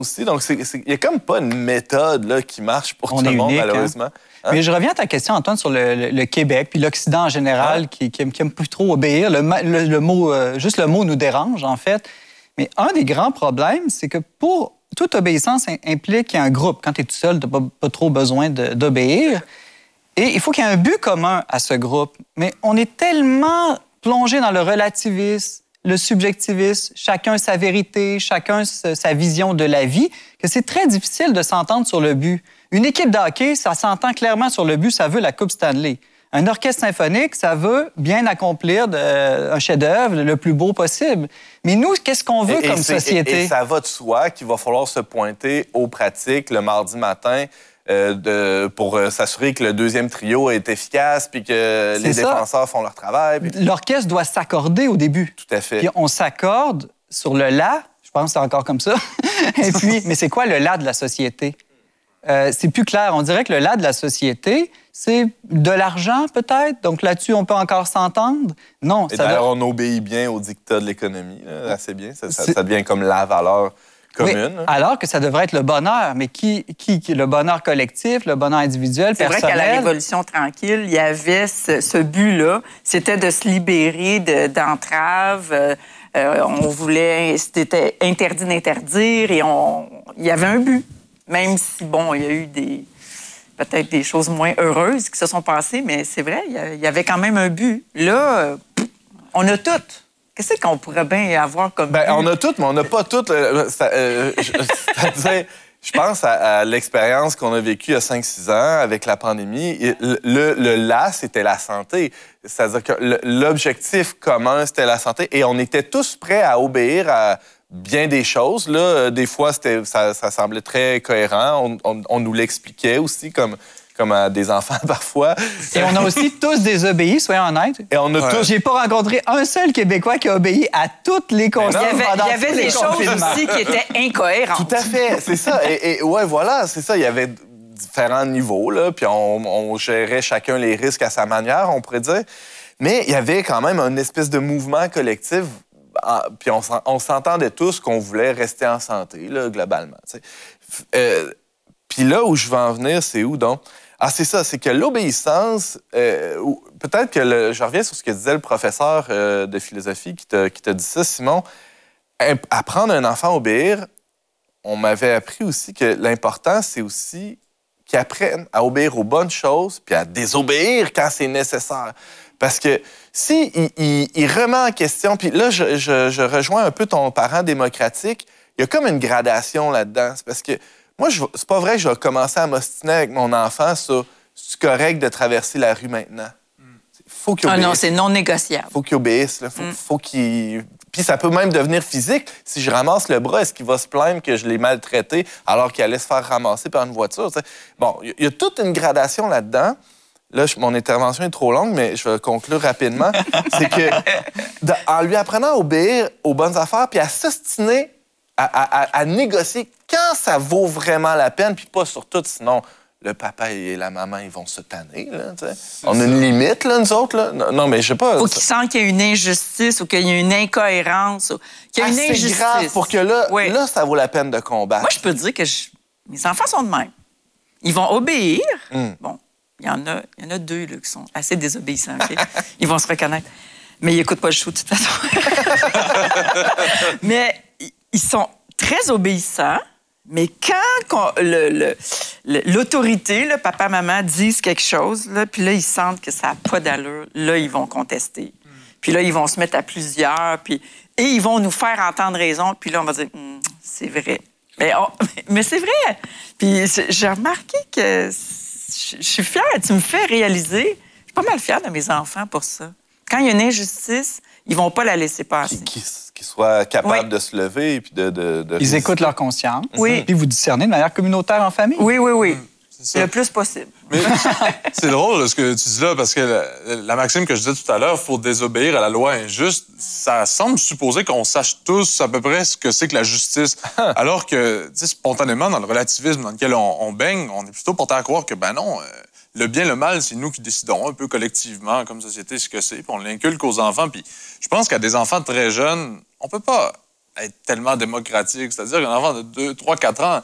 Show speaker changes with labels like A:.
A: aussi. Donc, il n'y a comme pas une méthode là, qui marche pour tout le monde,
B: unique,
A: malheureusement. Hein?
B: Mais je reviens à ta question, Antoine, sur le Québec, puis l'Occident en général, qui aime plus trop obéir. Le mot, juste le mot nous dérange, en fait. Mais un des grands problèmes, c'est que pour toute obéissance implique qu'il y a un groupe. Quand tu es tout seul, tu n'as pas trop besoin d'obéir. Et il faut qu'il y ait un but commun à ce groupe. Mais on est tellement plongé dans le relativisme, le subjectivisme, chacun sa vérité, chacun sa vision de la vie, que c'est très difficile de s'entendre sur le but. Une équipe de hockey, ça s'entend clairement sur le but, ça veut la Coupe Stanley. Un orchestre symphonique, ça veut bien accomplir un chef-d'œuvre le plus beau possible. Mais nous, qu'est-ce qu'on veut comme société?
A: Et ça va de soi qu'il va falloir se pointer aux pratiques le mardi matin pour s'assurer que le deuxième trio est efficace puis que les défenseurs font leur travail. Puis...
B: L'orchestre doit s'accorder au début.
A: Tout à fait.
B: Puis on s'accorde sur le « la », je pense que c'est encore comme ça. Et puis, mais c'est quoi le « la » de la société? C'est plus clair. On dirait que le « la » de la société, c'est de l'argent, peut-être. Donc là-dessus, on peut encore s'entendre. Non,
A: et d'ailleurs, on obéit bien aux dictats de l'économie, là, assez bien. Ça devient comme la valeur commune.
B: Oui, alors que ça devrait être le bonheur. Mais le bonheur collectif, le bonheur individuel, personnel...
C: C'est vrai qu'à la Révolution tranquille, il y avait ce but-là. C'était de se libérer d'entraves. On voulait... C'était interdit d'interdire et il y avait un but. Même si, bon, il y a eu peut-être des choses moins heureuses qui se sont passées, mais c'est vrai, il y avait quand même un but. Là, on a tout. Qu'est-ce qu'on pourrait bien avoir comme but?
A: On a tout, mais on n'a pas tout. C'est-à-dire, je pense à l'expérience qu'on a vécue il y a 5-6 ans avec la pandémie. Le là, c'était la santé. C'est-à-dire que l'objectif commun, c'était la santé. Et on était tous prêts à obéir à bien des choses. Là, des fois, ça semblait très cohérent. On nous l'expliquait aussi comme à des enfants parfois.
B: Et on a aussi tous désobéi, soyons honnêtes.
A: Et on a tous...
B: J'ai pas rencontré un seul Québécois qui a obéi à toutes les consignes.
C: Il y avait des choses aussi qui étaient incohérentes.
A: Tout à fait, c'est ça. Et ouais, voilà, c'est ça. Il y avait différents niveaux, là, puis on gérait chacun les risques à sa manière, on pourrait dire. Mais il y avait quand même une espèce de mouvement collectif. Puis on s'entendait tous qu'on voulait rester en santé, là, globalement. Puis là où je veux en venir, c'est où donc? Ah, c'est ça, c'est que l'obéissance, peut-être que je reviens sur ce que disait le professeur de philosophie qui t'a dit ça, Simon. Apprendre un enfant à obéir, on m'avait appris aussi que l'important, c'est aussi qu'il apprenne à obéir aux bonnes choses puis à désobéir quand c'est nécessaire. Parce que si il remet en question, puis là, je rejoins un peu ton parent démocratique, il y a comme une gradation là-dedans. C'est parce que moi, c'est pas vrai que je vais commencer à m'ostiner avec mon enfant sur c'est correct de traverser la rue maintenant. Faut qu'il obéisse.
C: Ah non, c'est non négociable.
A: Faut qu'il obéisse. Là. Faut qu'il... Puis ça peut même devenir physique. Si je ramasse le bras, est-ce qu'il va se plaindre que je l'ai maltraité alors qu'il allait se faire ramasser par une voiture? T'sais? Bon, il y a toute une gradation là-dedans. Là, mon intervention est trop longue, mais je vais conclure rapidement. C'est que en lui apprenant à obéir aux bonnes affaires puis à s'ostiner, à négocier quand ça vaut vraiment la peine, puis pas sur tout, sinon le papa et la maman, ils vont se tanner. Là, on a une limite, là, nous autres. Là. Non, mais je sais pas...
C: Faut qu'il sente qu'il y a une injustice ou qu'il y a une incohérence. Ou qu'il y a une injustice.
A: C'est grave pour que là, ça vaut la peine de combattre.
C: Moi, je peux te dire que mes enfants sont de même. Ils vont obéir. Bon, il y en a 2 là, qui sont assez désobéissants. Okay? Ils vont se reconnaître. Mais ils n'écoutent pas le show, de toute façon. Mais ils sont très obéissants. Mais quand l'autorité, papa, maman, disent quelque chose, là, puis là, ils sentent que ça n'a pas d'allure, là, ils vont contester. Puis là, ils vont se mettre à plusieurs, et ils vont nous faire entendre raison, puis là, on va dire, c'est vrai. Mais c'est vrai. Puis j'ai remarqué que je suis fière, tu me fais réaliser, je suis pas mal fière de mes enfants pour ça. Quand il y a une injustice, ils vont pas la laisser passer.
A: Qu'ils soient capables de se lever et puis de
B: Ils écoutent leur conscience.
C: Oui.
B: Puis vous discernez de manière communautaire en famille.
C: Oui. Le plus possible.
D: Mais c'est drôle là, ce que tu dis là, parce que la maxime que je disais tout à l'heure, il faut désobéir à la loi injuste, ça semble supposer qu'on sache tous à peu près ce que c'est que la justice. Alors que, spontanément, dans le relativisme dans lequel on baigne, on est plutôt porté à croire que, ben non, le bien, le mal, c'est nous qui décidons un peu collectivement, comme société, ce que c'est, puis on l'inculque aux enfants. Puis je pense qu'à des enfants très jeunes, on peut pas être tellement démocratique. C'est-à-dire qu'un enfant de 2, 3, 4 ans,